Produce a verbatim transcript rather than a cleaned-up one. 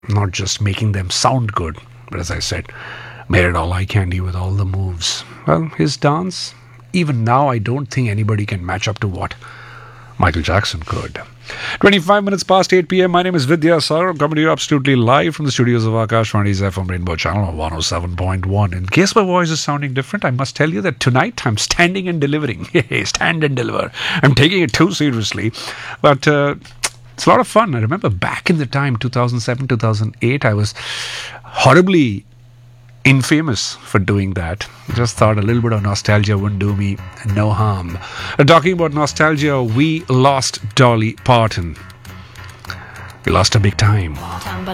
not just making them sound good, but as I said, made it all eye candy with all the moves. Well, his dance, even now, I don't think anybody can match up to what Michael Jackson could. twenty-five minutes past eight p.m. My name is Vidya Sar. Coming to you absolutely live from the studios of Akashvani's F M Rainbow Channel on one oh seven point one. In case my voice is sounding different, I must tell you that tonight I'm standing and delivering. Stand and deliver. I'm taking it too seriously. But uh, it's a lot of fun. I remember back in the time, two thousand seven, two thousand eight, I was horribly infamous for doing that. Just thought a little bit of nostalgia wouldn't do me no harm. Uh, talking about nostalgia, we lost Dolly Parton. We lost her big time.